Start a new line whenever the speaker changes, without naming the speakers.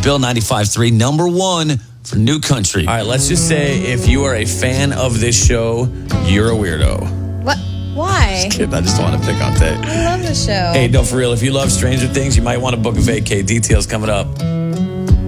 Bill 95.3, number one for New Country.
All right, let's just say if you are a fan of this show, you're a weirdo.
What? Why?
Kid, I just don't want to pick on that.
I love the show.
Hey, no, for real, if you love Stranger Things, you might want to book a vacay. Details coming up.